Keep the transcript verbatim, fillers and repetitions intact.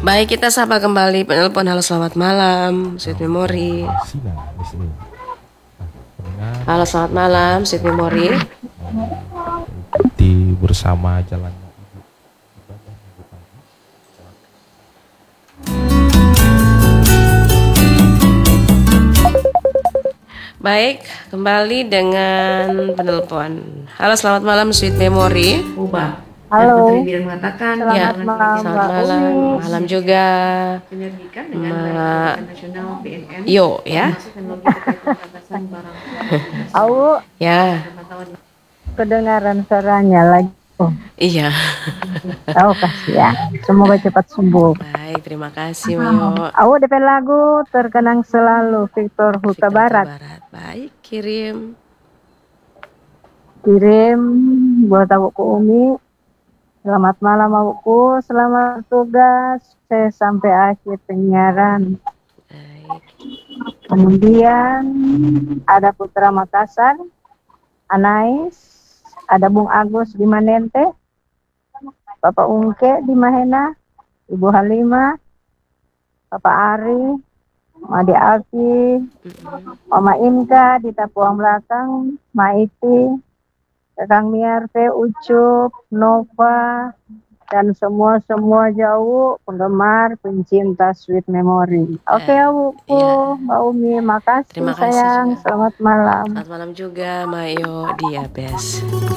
Baik, kita sapa kembali penelpon. Halo, selamat malam, Sweet Memory. Halo, selamat malam, Sweet Memory. Di bersama jalannya Baik, kembali dengan penelpon. Halo, selamat malam, Sweet Memory. Ubah. Halo. Dan Putri mengatakan Selamat Ya, malam, selamat Mbak malam, Umi. malam juga. Sinergikan dengan Ma- Badan Nasional B N N. Yo, ya. Termasuk teknologi terkait pemberantasan barang. Aku Ya, kedengaran suaranya lagi. Oh, iya. tahu kasih ya. Semoga cepat sembuh. Baik, terima kasih, Mio. Aku D P lagu terkenang selalu Victor Huta Victor Barat. Barat. Baik, kirim. Kirim buat aku Umi. Selamat malam aku, selamat tugas. Saya sampai akhir penyiaran. Baik. Kemudian ada Putra Makassar, Anais, ada Bung Agus di Manente, Bapak Ungke di Mahena, Ibu Halimah, Bapak Ari, Madi Alfi, Mama Inka di Tapuang Belakang, Maiti, Kakang Miarte, Ucup, Nova, dan semua-semua jauh penggemar pencinta Sweet Memory. Oke, Eh, Bu, iya. Mbak Umi, makasih Terima kasih sayang. juga. Selamat malam. Selamat malam juga, Mayo Diabes.